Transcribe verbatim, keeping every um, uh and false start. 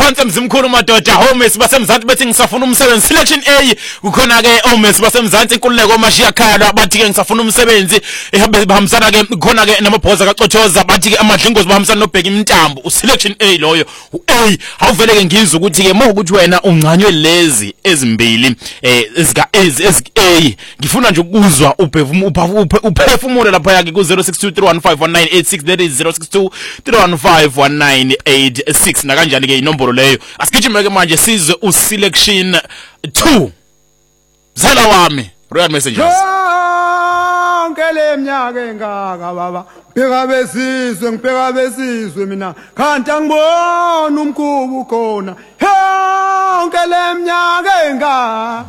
phansi emzimkhulu madoda homies basemzansi bethi ngisafuna umsebenzi selection A kukhona ke homies basemzansi inkululeko mashiya khaya bathi ke ngisafuna umsebenzi ehambisana ke khona ke namabhoza kaCothoza bathi ke amadlingozi bahambisana noBheki Mntambo uselection A loyo uA awuvele ke ngizwe ukuthi ke mokuthi wena ungcanywe lezi ezimbili eh ezika A ngifuna nje ukuzwa uphefumule lapha yake ku zero six two three one five one nine eight six that is zero six two three one five one nine eight six na kanjani ke inombolo leyo asigijime ke manje sizwe uselection two zala wami royal messengers ngele mnyaka engaka baba bheka besizwe ngibheka besizwe mina kanti angibona umkhubu khona yonke le mnyaka engaka